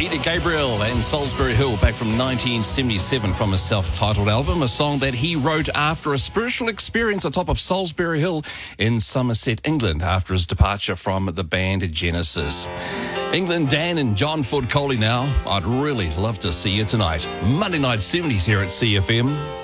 Peter Gabriel and Salisbury Hill, back from 1977 from his self-titled album, a song that he wrote after a spiritual experience atop of Salisbury Hill in Somerset, England, after his departure from the band Genesis. England, Dan and John Ford Coley now. I'd really love to see you tonight. Monday Night 70s here at CFM.